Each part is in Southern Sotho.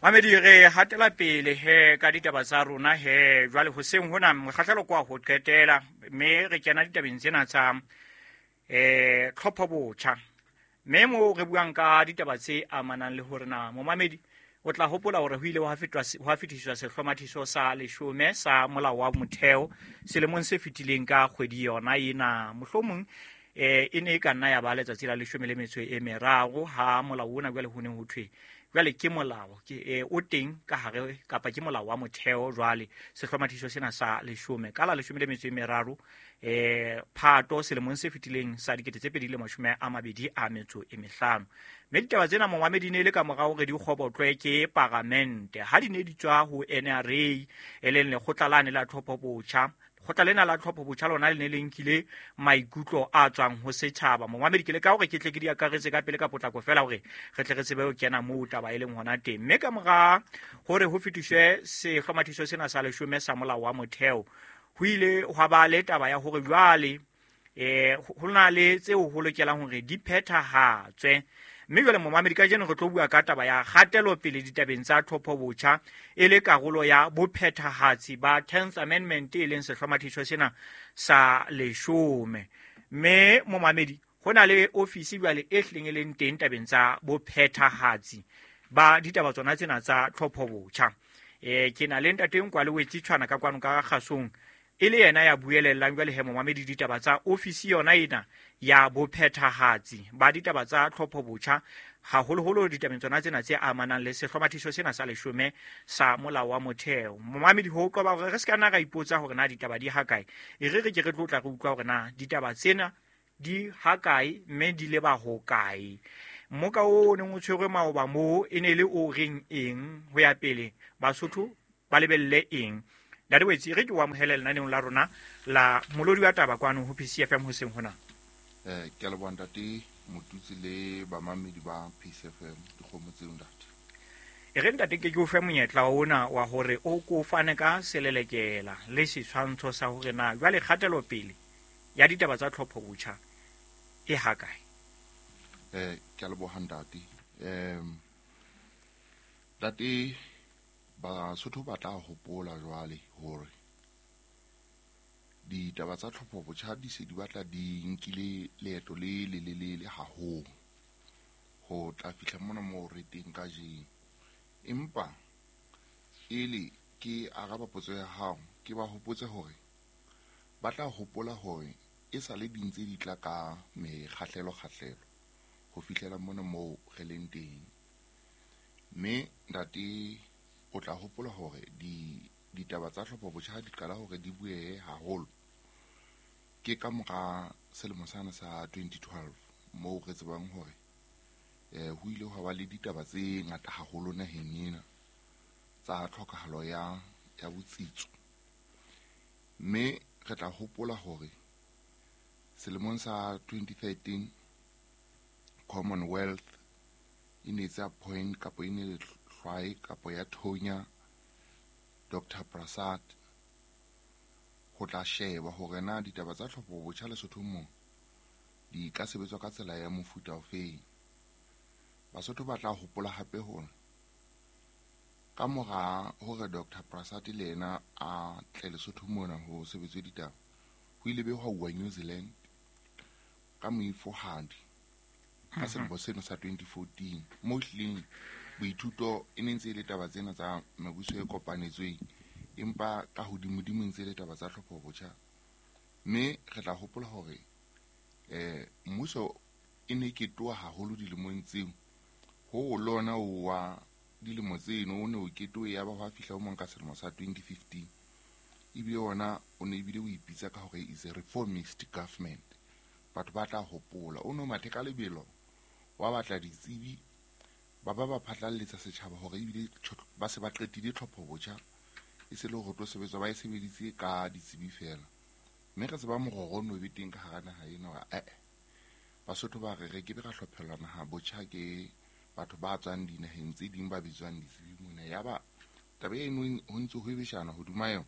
Mamedi re hatela pele he ka ditaba tsa rona he jwale hoseng hona mokgahlelo kwa ho qetela mme re kena ditabeng tsena tsa tlhopho botjha mme mo re buang ka ditaba tse amanang le hore na momamedi o tla hopola hore ho ile ho fetiswa sehlomathiso sa 10 sa molao wa motheo selemong se fetileng ka kgwedi yona ena mohlomong e ne ka nna ya ba letsatsi la 13 ha molao ona jwale ho ne ho thwe jwale ke molao o teng ka hare kapa ke molao wa motheo jwale sehlomathiso sena sa 10 ka la 13 Phato selemong se fetileng sa 2025 mme ditaba tsena mongwamedi ne le ka morao re di kgobotlwe ke parlamente ha di ne di tswa ho NRA e leng lekgotla lane la tlhopho botjha kgotla lena la tlhopho botjha lona le ne le nkile maikutlo a tswang ho setjhaba mongwamedi ke le ka hore ke tle ke di akaretse ka pele ka potlako fela hore re tle re tsebe ho kena moo taba e leng hona teng mme ka mora hore ho fetiswe sehlomathiso sena sa 10 sa molao wa motheo ho ile hwa ba le taba ya hore jwale ho na le tseo ho lokelang hore di phethahatswe mme jwale momamedi ka jeno re tlo bua ka taba ya kgatelo pele ditabeng tsa tlhopho botjha e le karolo ya bophethahatsi ba 10th amendment e leng sehlomathiso sena sa 10 mme momamedi ho na le ofisi jwale e hleng e leng teng tabeng tsa bophethahatsi ba ditaba tsona tsena tsa tlhopho botjha ke na le ntateng kwa le wetitshwana ka kwano ka kgasong e le yena ya buelellang jwale he momamedi ditaba tsa ofisi yona ena ya bophethahatsi ba ditaba tsa tlhopho botjha haholoholo ditabeng tsona tsena tse amanang le sehlomathiso sena sa 10 sa molao wa motheo momamedi ho qoba hore re se ka nna ra ipotsa hore na ditaba di hakae e re ke re tlotla re utlwa hore na ditaba tsena di hakae mme di leba hokae mmoka o neng o tshwerwe maoba mo e ne le o reng eng ho ya pele Basotho ba lebelle eng dadi wetsi re ke wa mohelela neng la rona la molodi wa taba kwano ho PCFM hoseng hona ke le bondati motutsi le bamamedi ba PCFM dikgomotse ndati e re ntate ke o fe monyetla ona wa hore o ko fane ka selelekela le sitshwantsho sa hore na jwale kgatelo pele ya ditaba tsa tlhopho botjha e hakae ke le bohandati dati Basotho ba tla hopola jwale hore ditaba tsa tlhopho botjha di se di batla di nkile leeto le lelelele haholo ho tla fihla mona mo re teng ka jeng empa ele ke araba potso ya hao ke ba hopotse hore ba tla hopola hore e sa le dintse di tla ka mekgahlelo ho fihlela mona mo re leng teng mme ndate o tla hopola hore ditaba tsa tlhopho botjha di qala hore di buehe haholo ke ka mora selemo sana sa 2012 moo re tsebang hore ho ile ho ba le ditaba tse ngata haholo naheng ena tsa tlhokahalo ya botsitso mme re tla hopola hore selemong sa 2013 Commonwealth ine tsa point kapo ine le hlwae kapo ya thonya Dr. Prasad ho tla sheba hore na ditaba tsa tlhopho botjha Lesotho mo di ka sebetswa ka tsela ya mofuta ofeng Basotho ba tla hopola hape hore ka mora hore Dr. Prasad le ena a tle Lesotho mona ho sebetswe ditaba ho ile be ho uwa New Zealand ka moifohadi ka selemo seno sa 2014 mo hleng boithuto e ntse le taba tsena tsa mebuso e kopanetsweng empa ka hodimodimo ntse le taba tsa tlhopho botjha mme re tla hopola hore mmuso e ne ke toa haholo dilemong tseo ho lona wa dilemo tseno o ne o keto ya ba ho fihla mo ka selemo sa 2015 ibile ona o ne ibile o ipitsa ka hore is a reformist government batho ba tla hopola o no mathe ka lebelo wa batla ditsebi ba phatlalletsa setjhaba hore ibile ba se ba qetile tlhopho botjha e se le go tlo sebetswa ba e sebeditse ka ditsebi fela mme re se ba mororo no be teng ka hara naha ena wa Basotho ba re ke be ra hlophelana ha botjha ke batho ba tswang dinaheng tse ding ba bitswang ditsebi mona ya ba tabe eno ho ntse ho beshana hoduma yona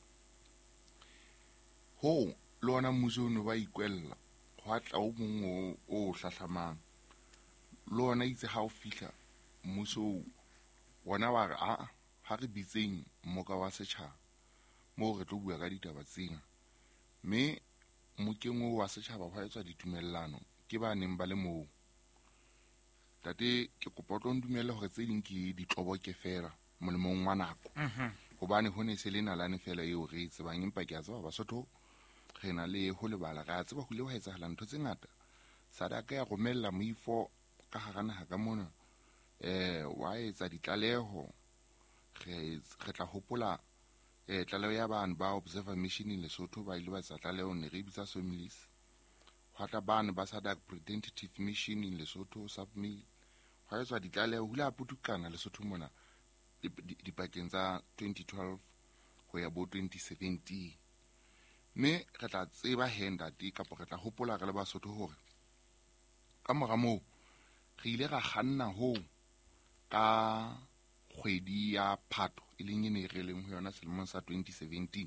ho lona mmuso no ba ikwella ho atla o mong o hlahlamang lona itse ha o fihla mmuso bona wa re ha re bitseng mmoka wa setjhaba moo re tlo bua ka ditaba tsena, mme mokeng wa setjhaba ho etswa ditumellano ke ba neng ba le moo. Tate ke kopa o tlo ndumelle hore tse ding ke ditloboke fela molemong wa nako, hobane ho ne se le nalane fela eo re tsebang, empa ke a tseba Basotho re na le ho lebala, ra tseba ho ile ho etsahala ntho tse ngata. Sadaka ya romella moifo ka hara naha ka mona, wa etsa ditlaleho, re tla hopola tlaleho ya bane ba Observer Mission in Lesotho ba ile ba etsa tlaleho, ne re bitsa SOMILIS. Hwa tla bane ba SADC Preventative Mission in Lesotho, SAPMI. Hwa etswa ditlaleho, hula a putukana Lesotho mona dipakeng tsa 2012 ho ya bo 2017. Mme re tla tseba hendati kapa re tla hopola re le Basotho hore ka mora moo re ile ra kganna ho ka kgwedi ya Phato, e leng ene re leng ho yona selemong sa 2017.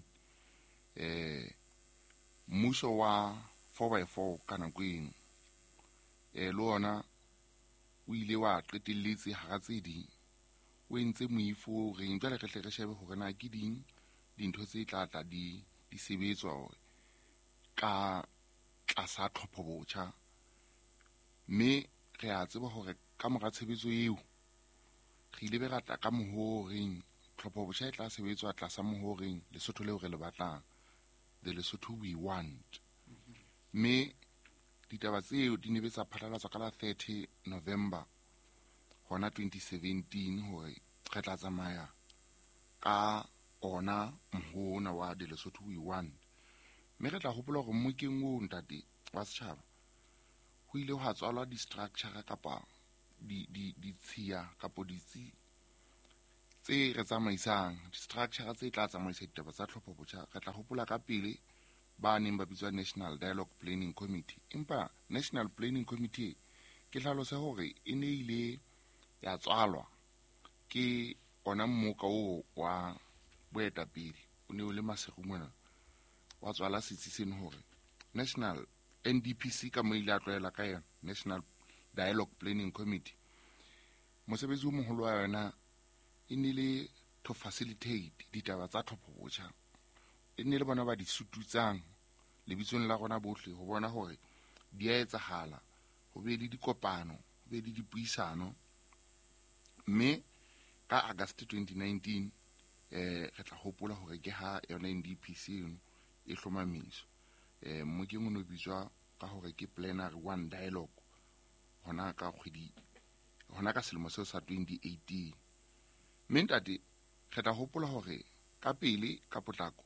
Mmuso wa 4x4 ka nako eno le ona o ile wa qetelletse hara tse ding o entse moifo re jwale re tle re shebe hore na ke ding dintho tse tla di sebetswa ka tlasa tlhopho botjha. Mme re a tseba hore ka mora tshebetso eo re ile be rata ka mohoreng tlhopho botjha e tla sebetswa tlasa mohoreng Lesotho leo re le batlang, the Lesotho we want. Mme ditaba tseo di ne tsa phatlalatswa ka la 30 November hona 2017 hore re tla tsamaya ka ona mohona wa the Lesotho we want. Mme re tla hopola hore mokeng o ntate wa setjhaba ho ile ho tswalwa di-structure kapa ditshiya kapa ditsi tse re tsamaisang, di-structure tse tla tsamaisa ditaba tsa tlhopho botjha. Re tla hopola ka pele ba neng ba bitswa National Dialogue Planning Committee, empa National Planning Committee ke hlalosa hore e ne ile ya tswalwa ke ona mmoka o wa boetapele o ne o le Maseru mona wa tswala setsi seno hore National NDPC ka mo ile a tloela ka yona National Dialogue Planning Committee. Mosebetsi o moholo wa yona e ne le to facilitate ditaba tsa tlhopho botjha, e ne le bona ba di sututsang lebitsong la rona bohle ho bona hore di a etsahala, ho be le dikopano, ho be le dipuisano. Mme ka August 2019 re tla hopola hore ke ha yona NDPC e hlomamiswa, mo ke ngono bitswa ka hore ke plenary one dialogue hona ka selemo seo sa 2018. Mme ntate re tla hopola hore ka pele ka potlako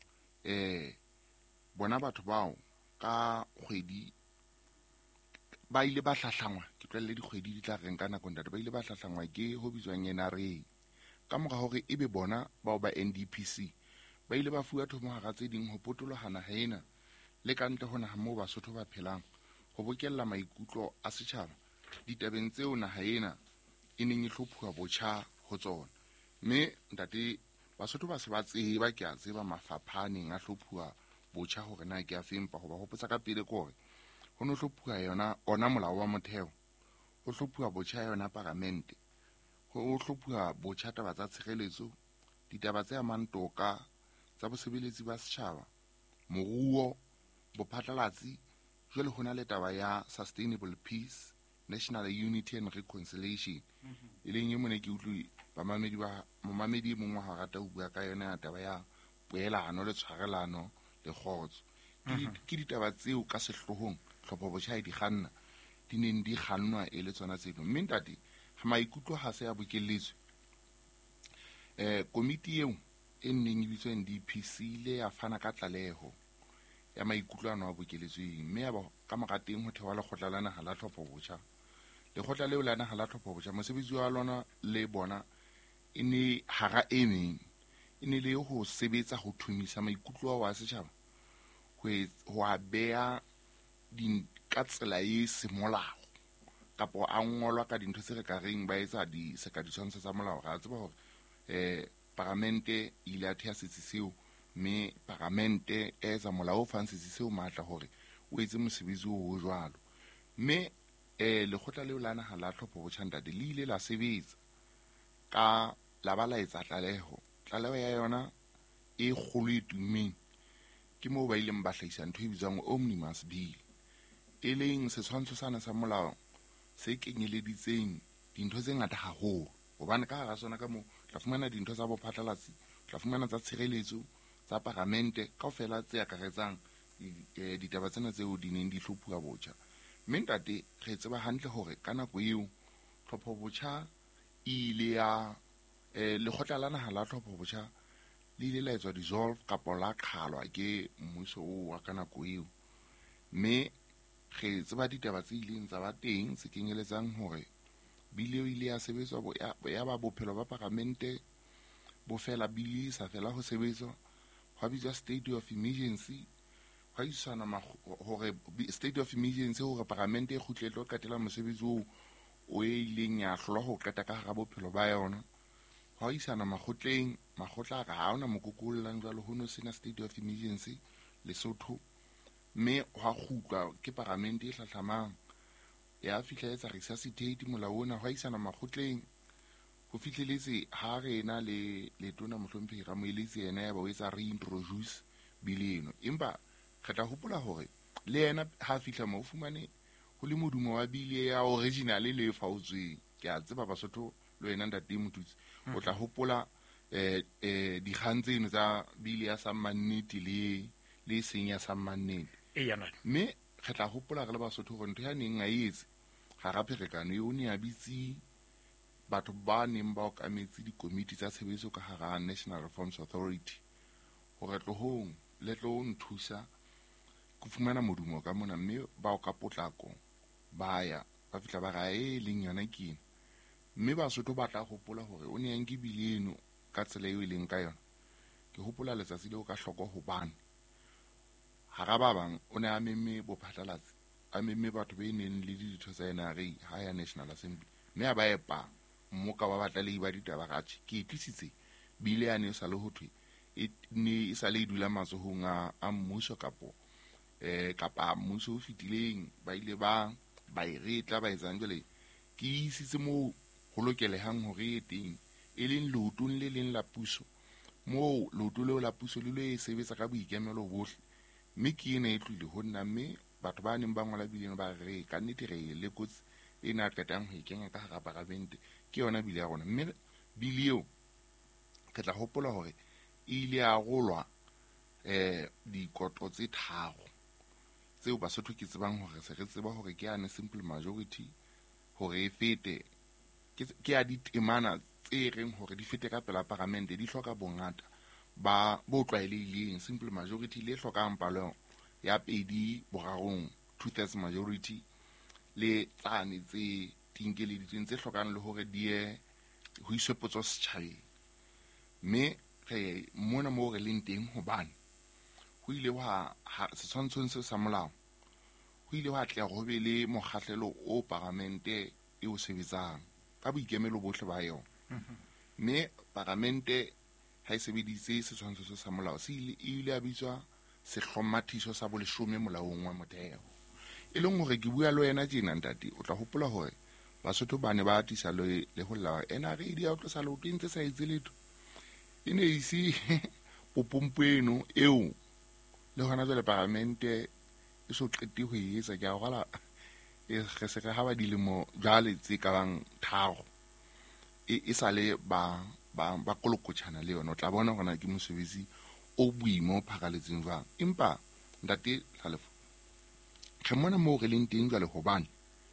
bona batho bao ka kgwedi ba ile ba hlahlangwa, ke tlelle dikgwedi di tla reng ka nako ntate, ba ile ba hlahlangwa ke ho bitswang NRA ka mora hore ebe bona bao ba NDPC ba ile ba fuwa thomo hara tse ding ho potolohana haena le ka ntle hona ha moo Basotho ba phelang, ho bokella maikutlo a setjhaba ditabeng tseo naha ena e neng e hlophuwa botjha ho tsona. Mme ntate Basotho ba se ba tseba, ke a tseba mafaphaneng a hlophuwa botjha hore na ke a fempa hoba hopotsa ka pele ko hore ho no hlophuwa ona molao wa motheo, ho hlophuwa botjha yona parlamente, ho hlophuwa botjha taba tsa tshireletso, ditaba tse amang toka tsa bosebeletsi ba setjhaba, moruo, bophatlalatsi, jwale hona le taba ya sustainable peace, national unity and reconciliation. E leng e mone ke utlwi momamedi mongwe ha rata ho bua ka yona taba ya poelano le tshwarelano le kgotso. Ke ditaba tseo ka sehlohong tlhopho botjha e di kganna di neng di kgannwa e le tsona tseno. Mme ntate ha maikutlo ha se ya bokelletswe, komiti eo e neng e bitswa NDPC ile ya fana ka tlaleho ya maikutlo ano a bokelletsweng, mme ya ba ka morateng ho thewa lekgotla la naha la tlhopho botjha. Lekgotla leo la naha la tlhopho botjha, mosebetsi wa lona le bona e ne hara e meng e ne le ho sebetsa ho thumisa maikutlo wa setjhaba, ho a beha ka tsela e semolao kapa a ngolwa ka dintho tse re ka reng ba etsa disekaditshwantsho tsa molao. Ra tseba hore parlamente ile a theha setsi seo, mme parlamente e etsa molao o fang setsi seo matla hore o etse mosebetsi o jwalo. Mme lekgotla leo la naha la tlhopho botjha ntate le ile la sebetsa ka la ba la etsa tlaleho ya yona e kgolo e tummeng ke moo ba ileng ba hlahisa ntho e bitswang omnibus bill, e leng setshwantsho sana sa molao se kenyeleditseng dintho tse ngata haholo. Hobane ka hara sona ka moo tla fumana dintho tsa bophatlalatsi, tla fumana tsa tshireletso, tsa parlamente kaofela tse akaretsang ditaba tsena tseo di neng di hlophuwa botjha. Mme ntate re tseba hantle hore ka nako eo tlhopho botjha ile ya lekgotla la naha la tlhopho botjha le ile la etswa dissolve kapa la qhalwa ke mmuso wa ka nako eo. Mme re tseba ditaba tse ileng tsa ba teng se kenyeletsang hore bile ile ya sebetswa ya ba bophelo ba parlamente bo fela bile sa fela ho sebetswa hwa bitswa state of emergency, hwa isana hore state of emergency hore parlamente e kgutlele ho qetela mosebetsi o ileng ya hlola ho qeta ka hara bophelo ba yona. Hwa isana makgotla ka ha ona mokokollang jwalo ho no sena state of emergency Lesotho. Mme hwa kgutla ke parlamente e hlahlamang ya fihla etsa resuscitate molao ona, hwa isana makgotleng ho fihleletse ha rena le tona mohlomphehi Ramoeletsi yena ya ba o etsa reintroduce bileno. Empa re tla hopola hore le yena ha fihla mo fumane ho le modumo wa bile ya original le fautsweng. Ke a tseba Basotho le wena ntate Motutsi o tla hopola dikgang tseno tsa bile ya Sammannete le seng ya Sammannete. Mme re tla hopola re le Basotho hore ntho ya neng a etse hara pherekano eo ne a bitsi batho ba neng ba okametse dikomiti tsa tshebetso ka hara National Reforms Authority hore tlohong le tlo nthusa go fumana modumo ka mona. Mme ba o ka potlako ba ya ba fihla ba ga leng yona kene. Mme Basotho ba tla hopola hore o ne a nke bile eno ka tsela eo e leng ka yona. Ke hopola letsatsi leo ka hloko hobane hara ba bang o ne a memme bophatlalatsi, a memme batho ba neng le ditho tsa NRA ha ya National Assembly. Mme a ba epa mmoka wa batlalei ba ditaba ratjhe ke tlisitse bile ya ne sa le hothwe e sa le dula matsohong a mmuso kapa mmuso o fitileng ba ile ba iretla ba etsang jwale ke isitse mo ho lokelehang hore e teng e leng leotong le leng la puso mo leoto leo la puso le sebetsa ka boikemelo bohle. Mme ke ena e tlile ho nna, mme batho ba neng ba ngola bileng ba re ka nnete re le kotsi e na qetang ho ikenya ka hara parlamente ke yona bile ya rona. Mme bile eo ke tla hopola hore ile ya rolwa dikoto tse tharo tseo Basotho ke tsebang hore se re tseba hore ke yane simple majority hore e fete ke ya ditemana tse reng hore di fete ka pela parlamente di hloka bongata ba bo tlwaelehileng. Simple majority le hlokang palo ya 2/3 2/3 majority le tsane tse tinkeleditsweng tse hlokang le hore di ho iswe potso setjhabeng. Mme re mona mo re leng teng hobane ho ile wa setshwantshong se sa molao ho ile wa tla ho be le mokgahlelo o parlamente e o sebetsang ka boikemelo bohle ba yona. Mme parlamente ha e sebeditse setshwantsho se sa molao se ile a bitswa sehlomathiso sa boleshome molaong wa motheo. E leng hore ke bua le wena tjena ntate o tla hopola hore Basotho ba ne ba atisa le ho lla NRA di a tlosa lo tentse sa etse letho e ne isi popompo eno eo le hona jwale parlamente e so qete ho etsa ke a gola e se re ha ba dilemo jale tse ka bang tharo e sale ba kolokotshana le yona. O tla bona hona ke mosebetsi o buimo phakaletseng jwang. Empa ntate Hlalefo re mona mo re leng teng jwale hobane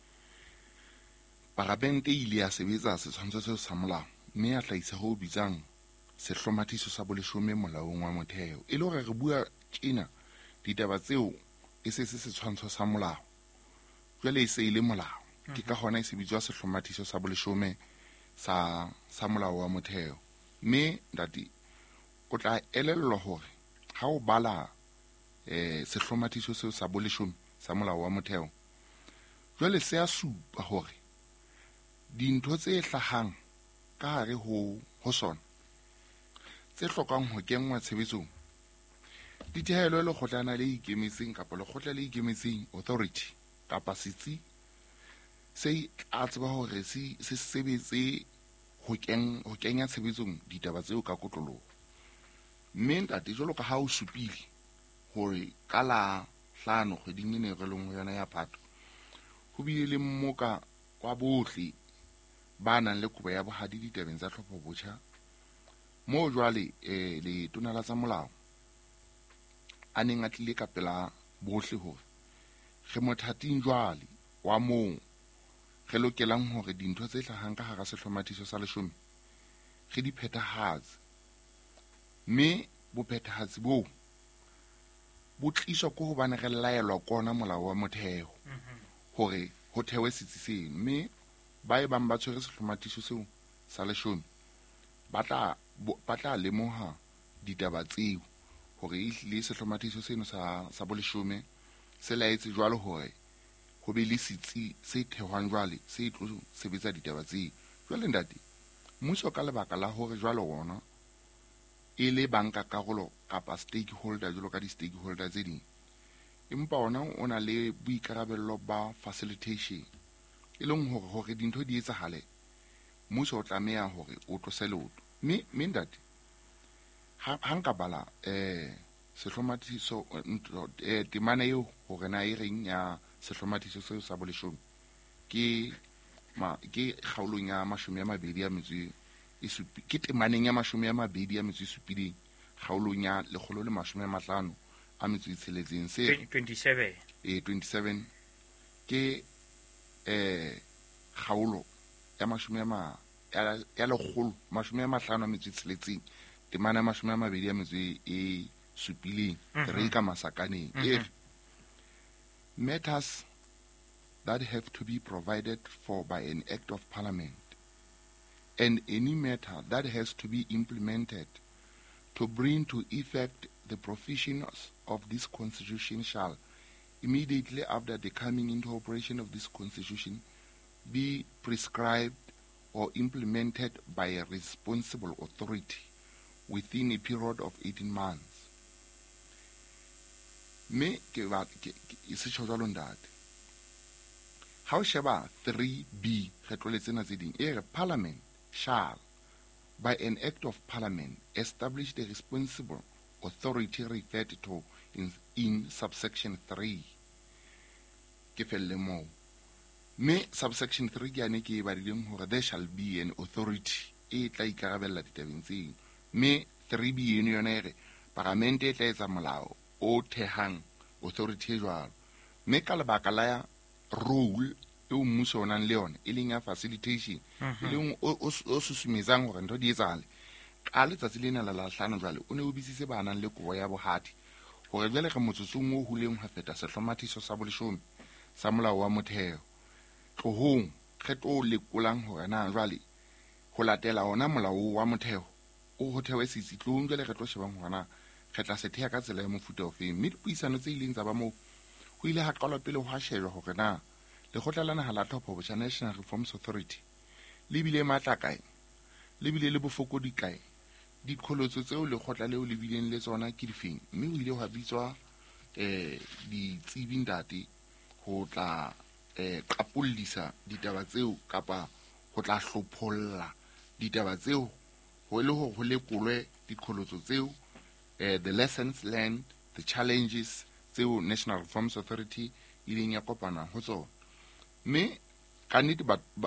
parlamente ile ya sebetsa setshwantsho se sa molao mme ya hlahisa ho bitsang sehlomathiso sa boleshome molaong wa motheo. E le hore re bua tjena ditaba tseo e se setshwantsho sa molao jwale e se ile molao ke ka hona e se bitswa sehlomathiso sa boleshome sa molao wa motheo. Mme ntate o tla elellwa hore ha o bala sehlomathiso seo sa boleshome sa molao wa motheo jwale se a supa hore dintho tse hlahang ka hare ho sona tse hlokang ho kenngwa tshebetsong di thehelwe lekgotlana le ikemetseng kapa lekgotla le ikemetseng authority kapa setsi se a tseba hore se sebetse ho kenya tshebetsong ditaba tseo ka kotloloho. Mme ntate jwalo ka ha o supile hore ka la 5 kgweding ena re leng ho yona ya Phato ho bile le mmoka wa bohle ba nang le kobo ya bohadi ditabeng tsa tlhopho botjha, mo jwale le tona la tsa molao a neng a tlile ka pela bohle hore re mothating jwale wa moo re lokelang hore dintho tse hlahang ka hara sehlomathiso sa 10 re di phethahatse. Mme bophethahatsi boo bo tliswa ko hobane re laelwa kona molao wa motheo hore ho thewe setsi seno. Mme ba e bang ba tshwere sehlomathiso seo sa 10 ba tla lemoha ditaba tseo hore ehlile sehlomathiso seno sa bo 10 se laetse jwalo hore ho be le setsi se thehwang jwale se tlo sebetsa ditaba tseo. Jwale ntate mmuso ka lebaka la hore jwalo wona e le banka karolo kapa stakeholder jwalo ka di-stakeholder tse ding, empa ona o na le boikarabello ba facilitation, e leng hore dintho di etsahale mmuso o tlameha hore o tlose leoto. Mme ntate ha nka bala sehlomathiso temana eo hore na e reng ya sehlomathiso seo sa bo 10 ke kgaolong ya 27 ke temaneng ya 27 kgaolong ya 156 se 27 ke kgaolo ya 156 temana 27 re ka masakaneng matters that have to be provided for by an act of parliament, and any matter that has to be implemented to bring to effect the provisions of this constitution shall, immediately after the coming into operation of this constitution, be prescribed or implemented by a responsible authority within a period of 18 months. Me ke se tsholo ndate how sheba 3b kgetlole tsena tse ding e re parliament shall by an act of parliament establish the responsible authority referred to in subsection 3 ke felle mo me subsection 3 ke ane ke ba dileng hore there shall be an authority e tla ikarabella ditabeng tseng. Me 3b eno yona ere parliament e tla etsa molao o thehang authority e jwalo. Me ka lebaka la rule e mmuso o nang le yona e leng ya facilitation e leng o susumetsang hore ntho di etsahale ka letsatsi lena la 5 jwale o ne o bitsitse bana le kobo ya bohadi hore jwale re motsotsong o huleng ha feta sehlomathiso sa bo 10 sa molao wa motheo tlohong kgetho le kulang hore na jwale ho latela ona molao wa motheo o ho thewe sitsi tlohong jwale re tlo shebang hore na re tla se thea ka tsela ya mofuta o feng. Mme dipuisano tse ileng tsa ba moo ho ile ha qalwa pele ho ha shejwa hore na lekgotla la naha la tlhopho botjha National Reforms Authority le bile matla kae, le bile le bofokodi kae, dikholotso tseo lekgotla leo le bileng le tsona ke difeng. Mme ho ile ha bitswa ditsebi ntate ho tla qapollisa ditaba tseo kapa ho tla hlopholla ditaba tseo ho le ho lekolwe dikholotso tseo, the lessons learned, the challenges tseo National Reforms Authority ileng ya kopana ho tsona. Mme ka nnete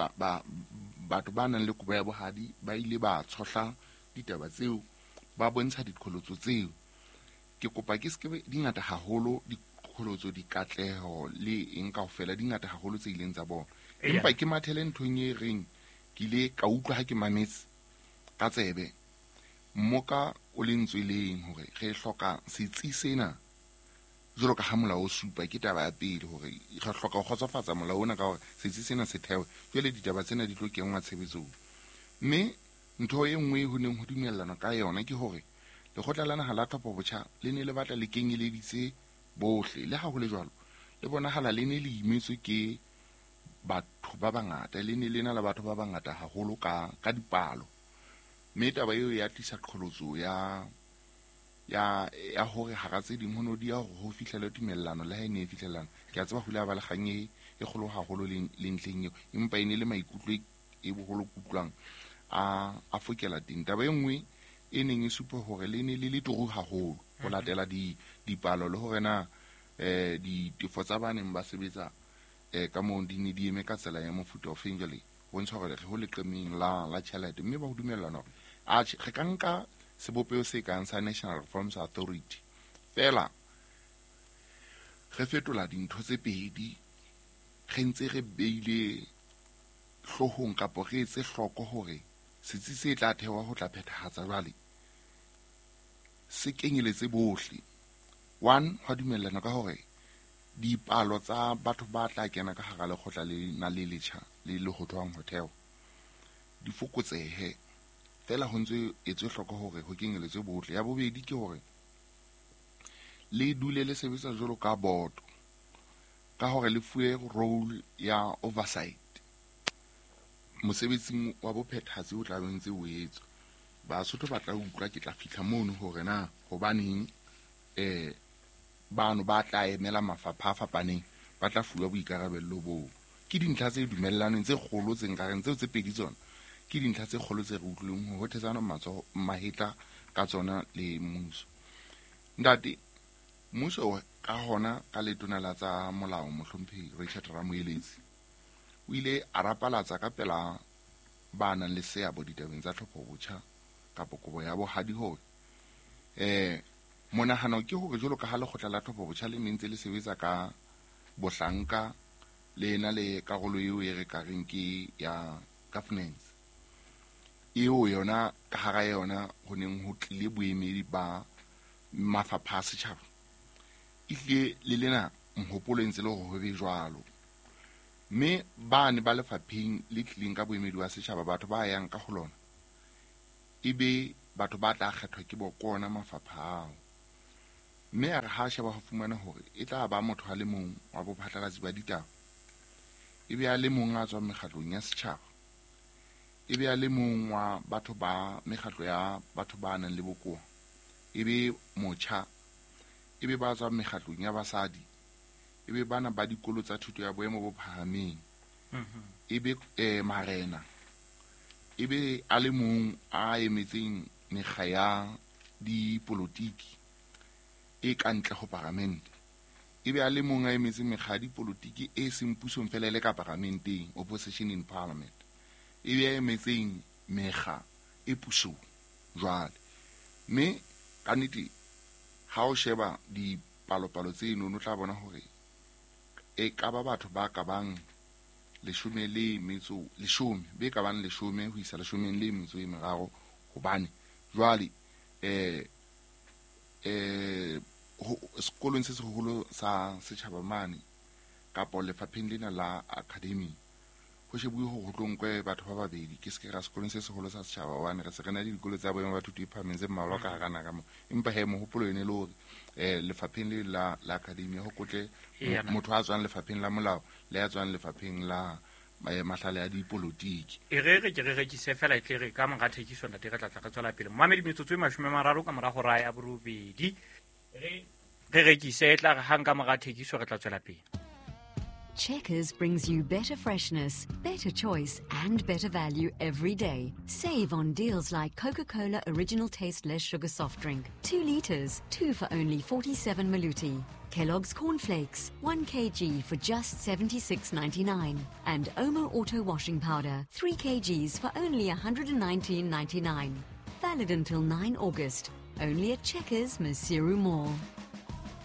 batho ba nang le kobo ya bohadi ba ile ba tshohla ditaba tseo ba bontsha dikholotso tseo. Ke kopa ke skebe dingata haholo dikholotso di katleho le eng kaofela dingata haholo tse ileng tsa bona. Empa ke mathele nthong e reng ke ile ka utlwa ha ke mametse ka tsebe mmoka o le ntsweleng hore re hloka setsi sena jwalo ka ha molao o supa ke taba ya pele hore re hloka ho kgotsofatsa molao ona ka hore setsi sena se thewe jwale ditaba tsena di tlo kengwa tshebetsong. Mme ntho e nngwe ho neng ho dumellana ka yona ke hore lekgotla la naha la tlhopho botjha le ne le batla le kenyeleditse bohle, le ha ho le jwalo le bonahala le ne le imetswe ke batho ba bangata, le ne le na le batho ba bangata haholo ka dipalo. Mme taba eo ya tlisa qholotso ya hore hara tse ding ho no di ya ho fihlela tumellano le ha ene e fihlellana ke a tseba ho ile ba le kganye e kgolo haholo le ntleng eo, empa ene le maikutlo e boholo kutlwang a fokela teng. Taba e nngwe e neng e supa hore le ne le turu haholo go latela dipalo le hore na ditefo tsa baneng ba sebetsa ka moo di ne di eme ka tsela ya mofuta o feng jale go ntsha gore re go leqemeng la tšhelete, mme ba go dumellana gore re ka nka sebopeo se kang sa National Reforms Authority fela re fetola dintho tse pedi, re ntse re beile hlohong kapo re etse hloko hore setsi se tla thewa ho tla phethahatsa jwale se kenyeletse bohle. One, ha dumellana ka hore dipalo tsa batho ba tla kena ka hara lekgotla le na le letjha le ho thwang ho theo di fokotsehe fela ho ntse etse hloko hore ho kenyeletse bohle. Ya bobedi ke hore le dule le sebetsa jolo ka board ka hore le fuwe role ya oversight mosebetsing wa bophethatsi o tla bentse o etswa. Basotho ba tla utlwa ke tla fihla mono hore na hobaneng bano ba tla emela mafapha a fapaneng ba tla fuwa boikarabello bo. Ke dintlha tse dumellaneng tse kgolo tse nkareng tseo tse pedi tsona ke dintlha tse kgolo tse re utlwileng ho hothetsana matso mahetla ka tsona le mmuso. Ntate mmuso ka hona ka letona la tsa molao mohlomphehi Richard Ramoeletsi o ile a rapalatsa ka pela ba nang le seabo ditabeng tsa tlhophobotjha kapo kobo ya bohadi hore monahano ke hore jolo ka ha lekgotla la tlhophobotjha le ntse le sebetsa ka bohlanka le na le karolo eo e re ka reng ke ya governance eo yona ka hara yona ho neng ho tlile boemedi ba mafapha a setjhaba ile le lena mhopolo ntse le hore ho be jwalo, mme ba ne ba lefapheng le tlileng ka boemedi wa setjhaba batho ba yang ka ho lona ebe batho ba tla kgethwa ke bokona mafapha ao, mme a re ha sheba ho fumana hore e tla ba motho a le mong wa bophatlalatsi ba ditaba ebe a le mong a tswang mekgatlong ya setjhaba ebe a le mong wa batho ba mekgatlo ya batho ba nang le bokoa ebe motjha ebe ba tswang mekgatlong ya basadi ebe bana ba dikolo tsa thuto ya boemo bo phahameng ebe marena ebe a le mong a emetseng mekga ya dipolotiki e kantle ho parlamente ebe a le mong a emetseng mekga ya dipolotiki e seng pusong fela le ka parlamenteng opposition in parliament ebe a emetseng mekga e pusong jwale. Mme ka nnete ha o sheba dipalopalo tse eno o tla bona hore e ka ba batho ba ka bang 10 be ka bang 10 ho isa 13 hobane jwale sekolong se seholo sa setjhaba mane kapo lefapheng lena la academy ho shebuwe ho tlonkwe batho ba babedi ke se ra sekolong se seholo sa setjhaba wane re se rena dikolo tsa boemo ba thuto e phahameng tse mmalwa ka hara ka mo empa he mo hopolo ene le hore lefapheng le la academy ho kotle motho a tswang lefapheng la molao le a tswang lefapheng la mahlale a dipolotiki ke rekise fela e tle ka mga thekiso ntate re tla tla tswela pele Mohammed metsotso e 30 ka mora go raya borobedi re rekise tla re hang ka mga thekiso re tla tswela pele. Checkers brings you better freshness, better choice, and better value every day. Save on deals like Coca-Cola Original Taste Less Sugar Soft Drink, 2 litres, 2 for only 47 maluti. Kellogg's Corn Flakes, 1 kg for just $76.99. And Omo Auto Washing Powder, 3 kgs for only $119.99. Valid until 9 August. Only at Checkers, Masiru Mall.